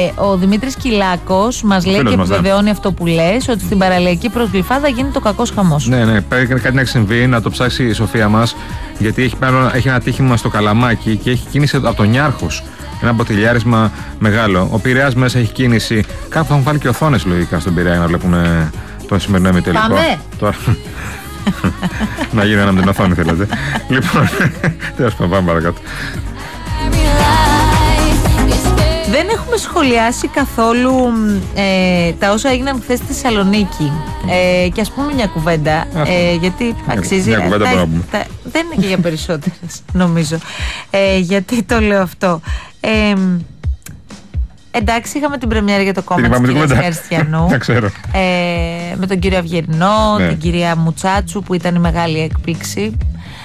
Ο Δημήτρης Κυλάκος μας λέει και επιβεβαιώνει αυτό που λες, ότι στην παραλιακή προσγλυφάδα γίνεται ο κακός χαμός. Ναι, πρέπει κάτι να συμβεί, να το ψάξει η Σοφία μας, γιατί έχει ένα ατύχημα στο Καλαμάκι και έχει κίνηση από τον Νιάρχος. Ένα μποτιλιάρισμα μεγάλο. Ο Πειραιάς μέσα έχει κίνηση. Κάπου θα έχουν βάλει και οθόνες λογικά στον Πειραιά να βλέπουν το σημερινό ημιτελικό. Πάμε! Τώρα. Να γίνει ένα με την οθόνη θέλετε. Λοιπόν, τέλος πάντων, πάμε παρακάτω. Δεν έχουμε σχολιάσει καθόλου τα όσα έγιναν χθες στη Θεσσαλονίκη. Και ας πούμε μια κουβέντα, γιατί αξίζει. Μια κουβέντα δεν είναι και για περισσότερες, νομίζω. Γιατί το λέω αυτό. Εντάξει, είχαμε την πρεμιέρα για το κόμμα της κυρίας Καριστιανού. Με τον κύριο Αυγερινό, την κυρία Μουτσάτσου που ήταν η μεγάλη έκπληξη.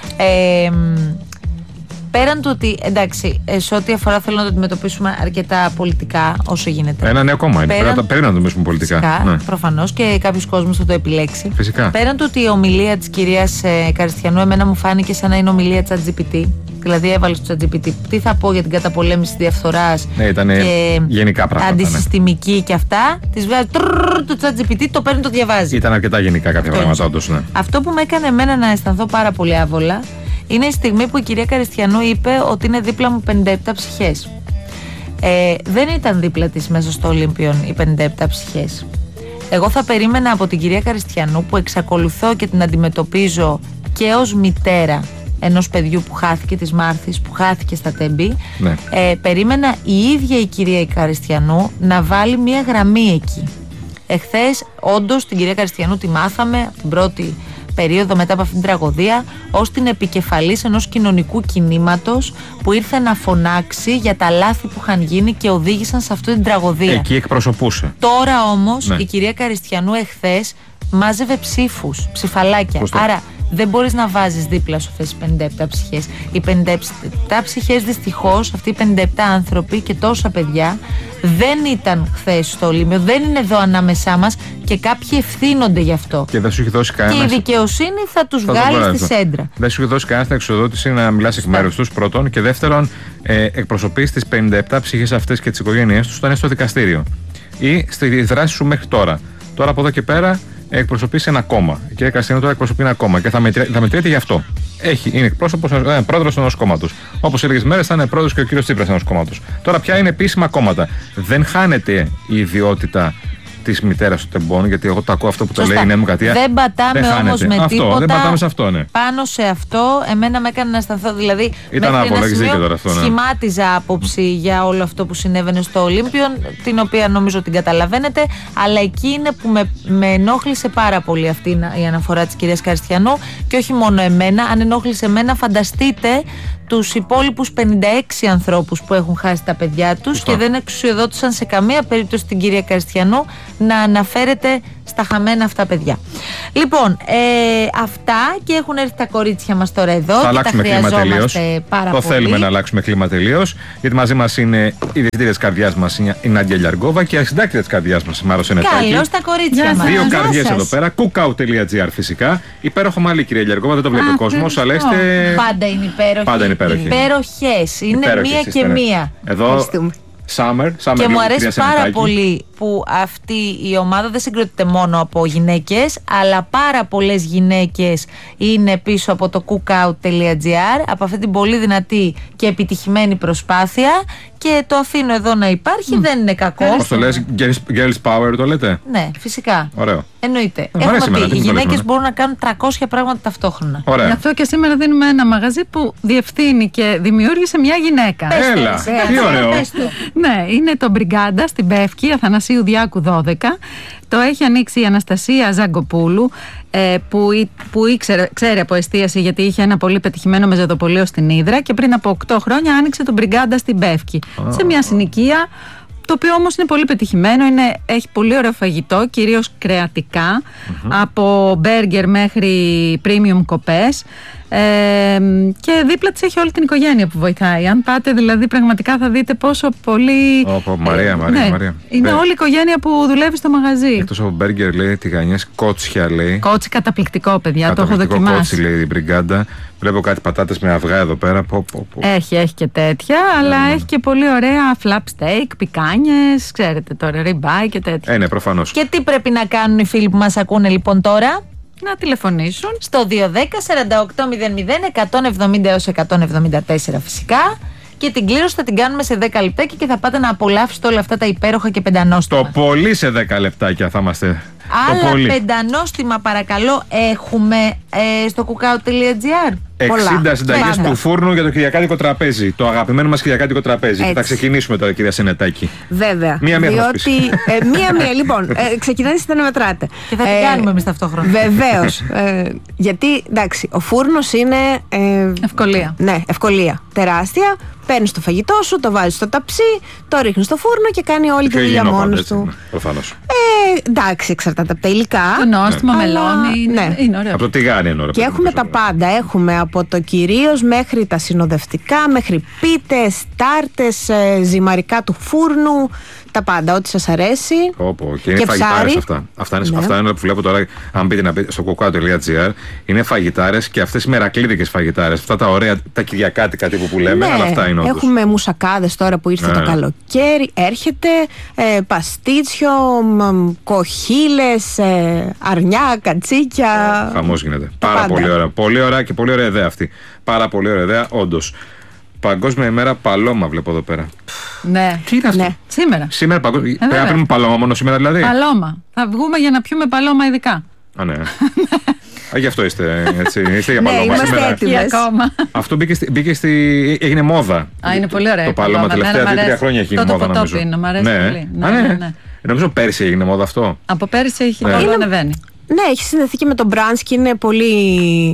Πέραν του ότι, εντάξει, σε ό,τι αφορά θέλω να το αντιμετωπίσουμε αρκετά πολιτικά όσο γίνεται. Ένα νέο κόμμα είναι. Πρέπει να το αντιμετωπίσουμε πολιτικά. Φυσικά, προφανώς, και κάποιος κόσμος θα το επιλέξει. Φυσικά. Πέραν του ότι η ομιλία της κυρίας Καριστιανού εμένα μου φάνηκε σαν να είναι ομιλία ChatGPT. Δηλαδή έβαλε στο ChatGPT τι θα πω για την καταπολέμηση της διαφθοράς. Ναι, ήταν γενικά πράγματα. Αντισυστημική και αυτά. Της βγάζει το ChatGPT, το παίρνει, το διαβάζει. Ήταν αρκετά γενικά κάποια πράγματα, όντως, ναι. Αυτό που με έκανε εμένα να αισθανθώ πάρα πολύ άβολα είναι η στιγμή που η κυρία Καριστιανού είπε ότι είναι δίπλα μου 57 ψυχές. Δεν ήταν δίπλα της μέσα στο Ολύμπιον οι 57 ψυχές. Εγώ θα περίμενα από την κυρία Καριστιανού, που εξακολουθώ και την αντιμετωπίζω και ως μητέρα ενός παιδιού που χάθηκε, της Μάρθης, που χάθηκε στα Τέμπη, ναι. Περίμενα η ίδια η κυρία Καριστιανού να βάλει μια γραμμή εκεί. Εχθές όντως την κυρία Καριστιανού τη μάθαμε από την πρώτη περίοδο μετά από αυτήν την τραγωδία ως την επικεφαλής ενός κοινωνικού κινήματος που ήρθε να φωνάξει για τα λάθη που είχαν γίνει και οδήγησαν σε αυτή την τραγωδία. Εκεί εκπροσωπούσε. Τώρα όμως η κυρία Καριστιανού εχθές μάζευε ψηφαλάκια. Άρα δεν μπορείς να βάζεις δίπλα σου αυτές τις 57 ψυχές. Οι 57 ψυχές, δυστυχώς, αυτοί οι 57 άνθρωποι και τόσα παιδιά δεν ήταν χθες στο Ολύμπιο, δεν είναι εδώ ανάμεσά μας και κάποιοι ευθύνονται γι' αυτό. Και δεν σου έχει δώσει κανένα. Και η δικαιοσύνη θα τους βγάλει στη σέντρα. Δεν σου έχει δώσει κανένα την εξοδότηση να μιλάς εκ μέρους τους, πρώτον. Και δεύτερον, εκπροσωπείς τις 57 ψυχές αυτές και τις οικογένειές τους όταν είναι στο δικαστήριο ή στη δράση σου μέχρι τώρα. Τώρα από εδώ και πέρα εκπροσωπείς ένα κόμμα. Η κυρία Καριστιανού τώρα εκπροσωπεί ένα κόμμα και θα μετριέται γι' αυτό. Είναι εκπρόσωπος, πρόεδρος ενός κόμματος. Όπως έλεγες μέρες, θα είναι πρόεδρος και ο κύριος Τσίπρας ενός κόμματος. Τώρα πια είναι επίσημα κόμματα. Δεν χάνεται η ιδιότητα της μητέρας του Τεμπών, γιατί εγώ το ακούω αυτό που το λέει η Νέα Δημοκρατία. Δεν πατάμε όμως με τίποτα. Δεν πατάμε σε αυτό, ναι. Πάνω σε αυτό, εμένα με έκανε να αισθανθώ. Δηλαδή, ήταν άβολο, έχεις δίκιο τώρα αυτό. Ναι. Σχημάτιζα άποψη για όλο αυτό που συνέβαινε στο Ολύμπιον, την οποία νομίζω την καταλαβαίνετε. Αλλά εκεί είναι που με ενόχλησε πάρα πολύ αυτή η αναφορά της κυρίας Καριστιανού. Και όχι μόνο εμένα. Αν ενόχλησε εμένα, φανταστείτε τους υπόλοιπους 56 ανθρώπους που έχουν χάσει τα παιδιά τους και δεν εξουσιοδότησαν σε καμία περίπτωση την κυρία Καριστιανού να αναφέρεται στα χαμένα αυτά παιδιά. Λοιπόν, αυτά, και έχουν έρθει τα κορίτσια μας τώρα εδώ. Θα και αλλάξουμε τα χρειαζόμαστε πάρα πολύ. Θέλουμε να αλλάξουμε κλίμα τελείως, γιατί μαζί μας είναι η διευθύντρια της καρδιάς μας, η Νάντια Λιαργόβα, και η συντάκτρια της καρδιάς μας, η Μάρο Σενετάκη. Καλώς τα κορίτσια μας. Δύο καρδιές εδώ πέρα, cookout.gr φυσικά. Υπέροχο μαλλί, κυρία Λιαργόβα, δεν το βλέπει ο κόσμος, αλλά είστε. Πάντα είναι υπέροχοι. Πάντα είναι υπέροχοι. Υπέροχες. Είναι μία και μία. Εδώ. Summer, και μου αρέσει πάρα πολύ που αυτή η ομάδα δεν συγκροτείται μόνο από γυναίκες, αλλά πάρα πολλές γυναίκες είναι πίσω από το cookout.gr, από αυτή την πολύ δυνατή και προσπάθεια, και το αφήνω εδώ να υπάρχει, δεν είναι κακό. Πώς το λες, girls power το λέτε? Ναι, φυσικά. Ωραίο. Εννοείται. Οι γυναίκες μπορούν να κάνουν 300 πράγματα ταυτόχρονα. Ωραία. Γι' αυτό και σήμερα δίνουμε ένα μαγαζί που διευθύνει και δημιούργησε μια γυναίκα. Έλα, τι ωραίο. Ναι, είναι το Μπριγκάντα στην Πεύκη, Αθανασίου Διάκου 12. Το έχει ανοίξει η Αναστασία Ζαγκοπούλου, που ξέρει από εστίαση, γιατί είχε ένα πολύ πετυχημένο μεζοδοπολείο στην Ύδρα, και πριν από 8 χρόνια άνοιξε το Μπριγκάντα στην Πεύκη. Σε μια συνοικία, το οποίο όμως είναι πολύ πετυχημένο, έχει πολύ ωραίο φαγητό, κυρίως κρεατικά, από μπέργκερ μέχρι premium κοπές. Και δίπλα της έχει όλη την οικογένεια που βοηθάει. Αν πάτε δηλαδή πραγματικά θα δείτε πόσο πολύ... Μαρία. Είναι όλη η οικογένεια που δουλεύει στο μαγαζί. Εκτός από μπέργκερ λέει, τηγανιές, κότσια λέει. Κότσι καταπληκτικό, παιδιά, το έχω δοκιμάσει. Κότσι λέει η μπριγκάντα. Βλέπω κάτι πατάτες με αυγά εδώ πέρα. Έχει και τέτοια, αλλά έχει και πολύ ωραία flap steak, πικάνιες, ξέρετε τώρα, ribeye και τέτοια. Ναι, προφανώς. Και τι πρέπει να κάνουν οι φίλοι που μας ακούνε λοιπόν τώρα? Να τηλεφωνήσουν στο 210-4800-170 έως 174 φυσικά. Και την κλήρωση θα την κάνουμε σε 10 λεπτάκια και θα πάτε να απολαύσετε όλα αυτά τα υπέροχα και πεντανόστιμα. Το πολύ σε 10 λεπτάκια θα είμαστε. Άλλα πεντανόστιμα παρακαλώ έχουμε στο cookout.gr. 60 συνταγές του φούρνου για το κυριακάτικο τραπέζι. Το αγαπημένο μας κυριακάτικο τραπέζι. Και θα ξεκινήσουμε τώρα, κυρία Σενετάκη. Βέβαια. Μία-μία θα μας πεις. Μία-μία, λοιπόν. Ξεκινάτε να με μετράτε. Και θα την κάνουμε εμείς ταυτόχρονα. Βεβαίως. Γιατί, εντάξει, ο φούρνος είναι. Ευκολία. Ναι, ευκολία. Τεράστια. Παίρνεις το φαγητό σου, το βάζεις στο ταψί, το ρίχνεις στο φούρνο και κάνει όλη τη δουλειά μόνος του. Προφανώς. Εντάξει, εξαρτάται από τα υλικά. Το νόστιμο, μελώνει. Ναι. Είναι ωραίο. Από το τηγάνι είναι ωραίο. Και έχουμε τα πάντα. Έχουμε από το κυρίως μέχρι τα συνοδευτικά, μέχρι πίτες, τάρτες, ζυμαρικά του φούρνου. Τα πάντα, ό,τι σας αρέσει. Και είναι φαγητάρες αυτά. Αυτά είναι που βλέπω τώρα. Αν μπείτε στο cookout.gr, είναι φαγητάρες και αυτές οι μερακλείδικες φαγητάρες. Αυτά τα ωραία, τα κυριακάτικα τύπου που λέμε, αλλά αυτά είναι όντως. Έχουμε μουσακάδες τώρα που ήρθε το καλοκαίρι. Έρχεται παστίτσιο, κοχύλες, αρνιά, κατσίκια. Χαμός γίνεται. Πάρα πολύ ωραία. Πολύ ωραία και πολύ ωραία ιδέα αυτή. Πάρα πολύ ωραία ιδέα, όντως. Παγκόσμια ημέρα Παλώμα βλέπω εδώ πέρα. Ναι. Τι είναι αυτό? Ναι. Σήμερα παγκόσμια. Πρέπει να πίνουμε Παλώμα μόνο σήμερα δηλαδή. Παλώμα. Θα βγούμε για να πιούμε Παλώμα ειδικά. Α, ναι. Γι' αυτό είστε έτσι. Είστε για Παλώμα σήμερα. Έτοιμες. Ακόμα. Αυτό έγινε μόδα. Α, είναι πολύ ωραία. Το Παλώμα τελευταία 2-3 χρόνια έχει γίνει μόδα. Το πίνω, μου αρέσει πολύ. Ναι. Νομίζω πέρσι έγινε μόδα αυτό. Από πέρσι έχει ανεβαίνει. Ναι, έχει συνδεθεί και με τον μπραντς και είναι πολύ.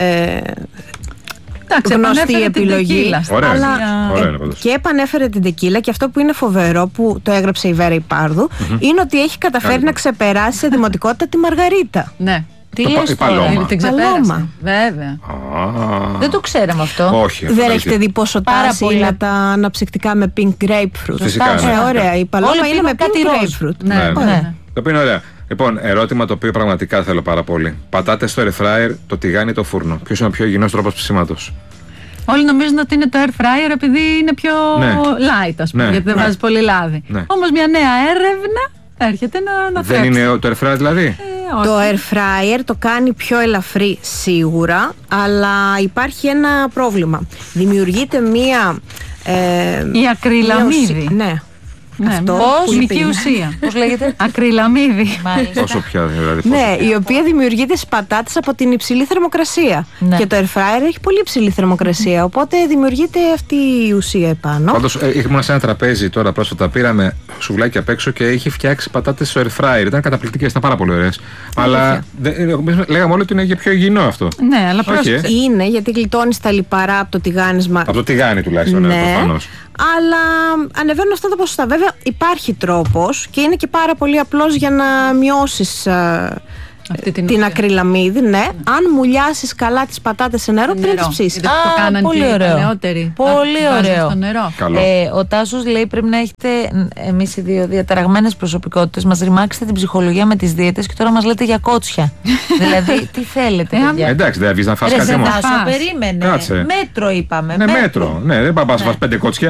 Γνωστή επιλογή. Ωραία, αλλά και επανέφερε την τεκίλα και αυτό που είναι φοβερό που το έγραψε η Βέρα Ιππάρδου είναι ότι έχει καταφέρει να ξεπεράσει σε δημοτικότητα τη Μαργαρίτα. Ναι. Τι λες τώρα? Την ξεπέρασε. Βέβαια. Δεν το ξέραμε αυτό. Όχι. Δεν έχετε δει πόσο τάση είναι τα αναψυκτικά με pink grapefruit? Φυσικά. Ωραία. Η Παλώμα είναι με pink grapefruit. Ναι. Το οποίο είναι ωραία. Λοιπόν, ερώτημα το οποίο πραγματικά θέλω πάρα πολύ. Πατάτες στο air fryer, το τηγάνι, το φούρνο. Ποιος είναι ο πιο υγιεινός τρόπος ψησίματος? Όλοι νομίζουν ότι είναι το air fryer επειδή είναι πιο light, ας πούμε, γιατί δεν βάζει πολύ λάδι. Όμως μια νέα έρευνα έρχεται να δεν είναι το air fryer δηλαδή? Το air fryer το κάνει πιο ελαφρύ σίγουρα, αλλά υπάρχει ένα πρόβλημα. Δημιουργείται μία... η ακριλαμίδη. Ναι. Χημική ουσία. Πώς λέγεται? Ακριλαμίδη. Όσο πια δηλαδή. Ναι, η οποία δημιουργείται στις πατάτες από την υψηλή θερμοκρασία. Ναι. Και το air fryer έχει πολύ υψηλή θερμοκρασία. Οπότε δημιουργείται αυτή η ουσία επάνω. Πάντως ήμουν σε ένα τραπέζι τώρα πρόσφατα. Πήραμε σουβλάκι απ' έξω και είχε φτιάξει πατάτες στο air fryer. Ήταν καταπληκτικές, ήταν πάρα πολύ ωραίες. Αλλά λέγαμε όλοι ότι είναι για πιο υγιεινό αυτό. Ναι, αλλά πρόσεξε. Είναι γιατί γλιτώνει τα λιπαρά από το τηγάνισμα. Από το τηγάνι τουλάχιστον, ναι, προφανώς. Αλλά ανεβαίνουν αυτά τα ποσοστά. Βέβαια υπάρχει τρόπος και είναι και πάρα πολύ απλός για να μειώσεις την ακριλαμίδη. Ναι. Αν μουλιάσεις καλά τις πατάτες σε νερό, πριν τις ψήσεις. Πολύ ωραίο. Πολύ ωραίο. Ο Τάσος λέει πρέπει να έχετε εμείς οι δύο διαταραγμένες προσωπικότητες. Μας ρημάξετε την ψυχολογία με τις δίαιτες και τώρα μας λέτε για κότσια. Δηλαδή, τι θέλετε, παιδιά? Εντάξει, δεν βγεις να φας κάτι μόνο. Περίμενε. Μέτρο είπαμε. Ναι, μέτρο. Ναι, δεν πας 5 κότσια.